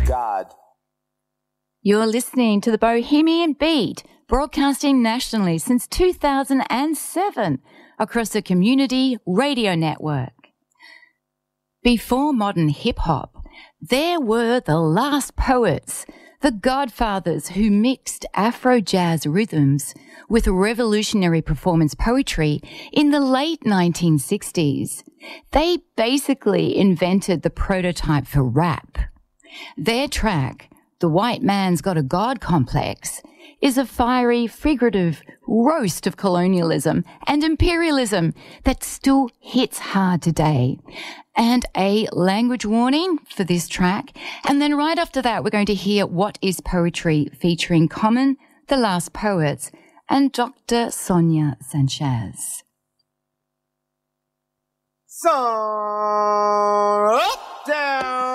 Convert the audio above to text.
God. You're listening to the Bohemian Beat, broadcasting nationally since 2007 across the Community Radio Network. Before modern hip-hop, there were the Last Poets, the godfathers who mixed Afro-jazz rhythms with revolutionary performance poetry in the late 1960s. They basically invented the prototype for rap. Their track, The White Man's Got a God Complex, is a fiery, figurative roast of colonialism and imperialism that still hits hard today. And a language warning for this track. And then right after that, we're going to hear What is Poetry featuring Common, The Last Poets, and Dr. Sonia Sanchez. Sun up, down.